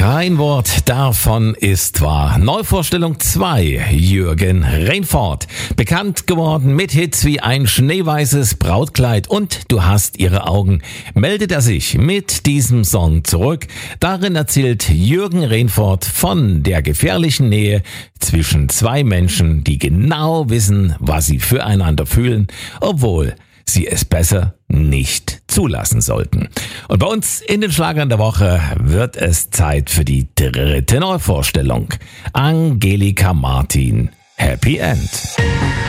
Kein Wort davon ist wahr. Neuvorstellung 2, Jürgen Reinfort. Bekannt geworden mit Hits wie Ein schneeweißes Brautkleid und Du hast ihre Augen. Meldet er sich mit diesem Song zurück. Darin erzählt Jürgen Reinfort von der gefährlichen Nähe zwischen zwei Menschen, die genau wissen, was sie füreinander fühlen, obwohl sie es besser nicht zulassen sollten. Und bei uns in den Schlagern der Woche wird es Zeit für die dritte Neuvorstellung. Angelika Martin, Happy End.